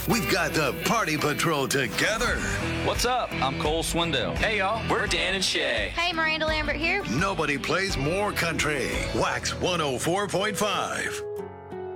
We've got the Party Patrol together. What's up? I'm Cole Swindell. Hey, y'all. We're Dan and Shay. Hey, Miranda Lambert here. Nobody plays more country. Wax 104.5.